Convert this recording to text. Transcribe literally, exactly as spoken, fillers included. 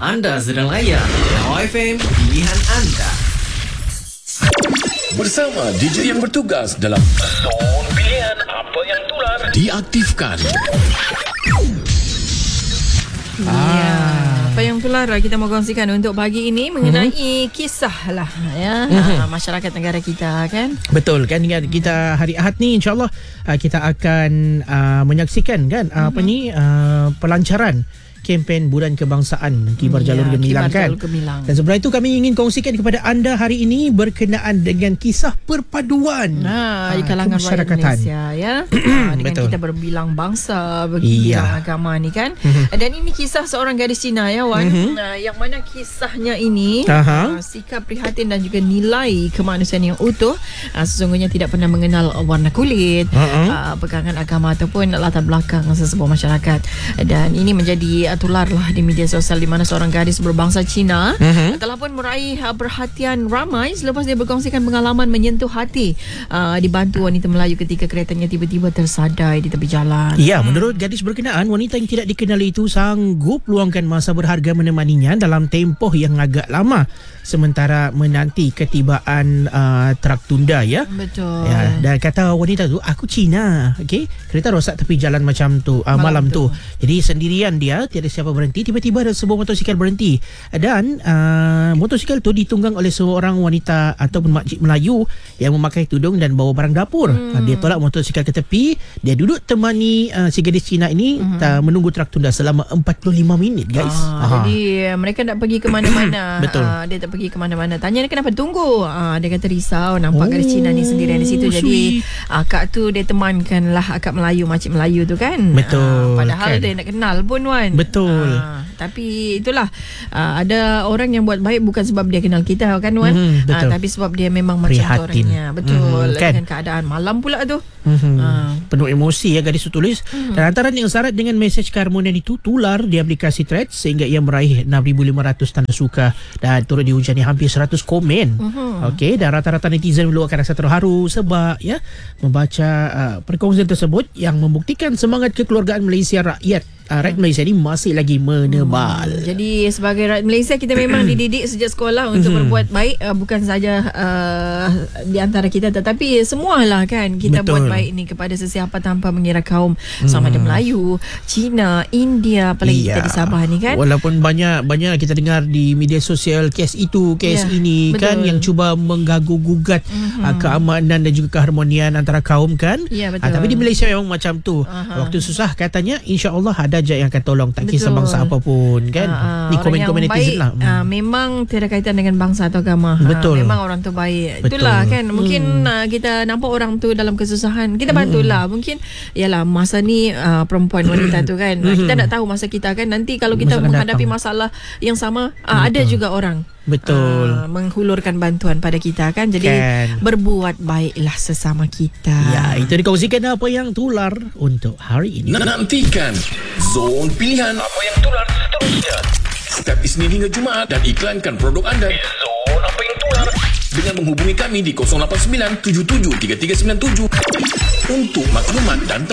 Anda sedang layan Mellow F M, pilihan anda. Bersama D J yang bertugas dalam Zone Pilihan Apa Yang Tular diaktifkan. Ya, apa yang tular kita mau kongsikan untuk pagi ini mengenai mm-hmm. kisah lah ya mm-hmm. masyarakat negara kita kan. Betul kan, kita hari Ahad ni insya-Allah kita akan uh, menyaksikan kan mm-hmm. apa ni uh, pelancaran kempen Bulan Kebangsaan Kibar Jalur ya, Gemilang kan. Dan sebelum itu kami ingin kongsikan kepada anda hari ini berkenaan dengan kisah perpaduan nah, di kalangan rakyat Malaysia ya. ha, dengan Betul. Kita berbilang bangsa, berbilang iya. agama ni kan. Mm-hmm. Dan ini kisah seorang gadis Cina ya Wan, mm-hmm. uh, yang mana kisahnya ini uh, sikap prihatin dan juga nilai kemanusiaan yang utuh, uh, sesungguhnya tidak pernah mengenal warna kulit, uh-huh. uh, pegangan agama ataupun latar belakang sesebuah masyarakat. Dan ini menjadi tular lah di media sosial di mana seorang gadis berbangsa Cina uh-huh. telah pun meraih uh, perhatian ramai selepas dia berkongsikan pengalaman menyentuh hati uh, dibantu wanita Melayu ketika keretanya tiba-tiba tersadai di tepi jalan. Ya, hmm. menurut gadis berkenaan, wanita yang tidak dikenali itu sanggup luangkan masa berharga menemaninya dalam tempoh yang agak lama sementara menanti ketibaan uh, trak tunda ya. Betul. Ya, dan kata wanita tu, aku Cina, okey. Kereta rosak tepi jalan macam tu uh, malam, malam tu. tu. Jadi sendirian dia, tiada siapa berhenti. Tiba-tiba ada sebuah motosikal berhenti dan uh, motosikal tu ditunggang oleh seorang wanita ataupun makcik Melayu yang memakai tudung dan bawa barang dapur. Hmm. Uh, dia tolak motosikal ke tepi. Dia duduk temani uh, si gadis Cina ini hmm. uh, menunggu trak tunda selama empat puluh lima minit guys. Ah, jadi mereka tak pergi ke mana-mana. Betul. Uh, dia tak pergi ke mana-mana. Tanya dia kenapa tunggu. Uh, dia kata risau nampak oh, gadis Cina ni sendirian di situ. Sweet. Jadi akak tu dia temankan lah akak Melayu, makcik Melayu tu kan. Betul. Uh, padahal kan. dia nak kenal pun Wan. Betul. Uh, tapi itulah uh, ada orang yang buat baik bukan sebab dia kenal kita kan Wan. Mm-hmm, uh, tapi sebab dia memang macam tu orangnya. Betul. Mm-hmm, kan? Dengan keadaan malam pula tu. Mm-hmm. Uh. Penuh emosi ya gadis tu tulis. Mm-hmm. Dan antara yang syarat dengan mesej keharmonian itu tular di aplikasi Threads sehingga ia meraih enam ribu lima ratus tanda suka dan turut dihujani hampir seratus komen. Mm-hmm. Okey, dan rata-rata netizen meluahkan rasa terharu sebab ya membaca uh, perkongsian tersebut yang membuktikan semangat kekeluargaan Malaysia rakyat. Uh, rakyat Malaysia ni masih lagi menebal. Hmm, jadi sebagai rakyat Malaysia kita memang dididik sejak sekolah untuk berbuat baik, uh, bukan saja uh, di antara kita tetapi semualah kan kita Betul. buat baik ni kepada sesiapa tanpa mengira kaum sama ada Melayu, Cina, India, apalagi iya. kita di Sabah ni kan. Walaupun banyak banyak kita dengar di media sosial kes itu, kes ya, ini betul. kan yang cuba menggaguh-gugat mm-hmm. uh, keamanan dan juga keharmonian antara kaum kan. Ya, uh, tapi di Malaysia memang macam tu. Uh-huh. Waktu susah katanya insya-Allah ada je yang akan tolong, tak kisah bangsa apapun kan. Uh, ni komen-komen netizen lah. Uh, memang tiada kaitan dengan bangsa atau agama. Betul. Uh, memang orang tu baik. Betul. Itulah kan. Mungkin hmm. uh, kita nampak orang tu dalam kesusahan, kita bantulah. Hmm. Mungkin yalah masa ni uh, perempuan wanita tu kan. Uh, kita tak tahu masa kita kan. Nanti kalau kita masa menghadapi datang. masalah yang sama, uh, ada juga orang Betul. Uh, menghulurkan bantuan pada kita kan. Jadi kan. berbuat baiklah sesama kita. Ya, itu dikongsikan apa yang tular untuk hari ini. Nantikan Zone Pilihan Apa Yang Tular seterusnya setiap Isnin hingga Jumaat dan iklankan produk anda di Zone Apa Yang Tular dengan menghubungi kami di kosong lapan sembilan tujuh tujuh tiga tiga sembilan tujuh untuk maklumat dan